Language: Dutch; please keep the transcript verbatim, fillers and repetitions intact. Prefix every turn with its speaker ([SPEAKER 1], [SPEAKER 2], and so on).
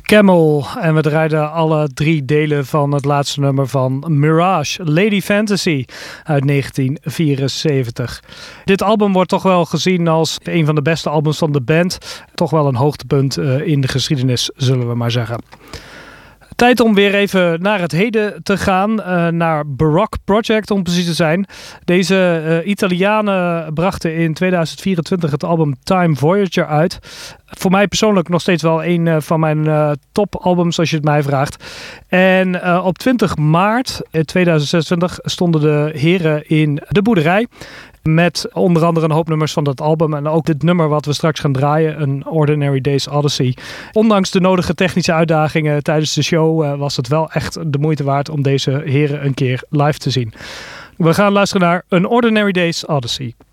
[SPEAKER 1] Camel. En we draaiden alle drie delen van het laatste nummer van Mirage, Lady Fantasy uit negentien vierenzeventig. Dit album wordt toch wel gezien als een van de beste albums van de band. Toch wel een hoogtepunt uh, in de geschiedenis, zullen we maar zeggen. Tijd om weer even naar het heden te gaan, uh, naar Baroque Project om precies te zijn. Deze uh, Italianen brachten in tweeduizend vierentwintig het album Time Voyager uit. Voor mij persoonlijk nog steeds wel een uh, van mijn uh, topalbums als je het mij vraagt. En uh, op twintig maart tweeduizend zesentwintig stonden de heren in de boerderij. Met onder andere een hoop nummers van dat album. En ook dit nummer wat we straks gaan draaien, een Ordinary Days Odyssey. Ondanks de nodige technische uitdagingen tijdens de show uh, was het wel echt de moeite waard om deze heren een keer live te zien. We gaan luisteren naar An Ordinary Days Odyssey.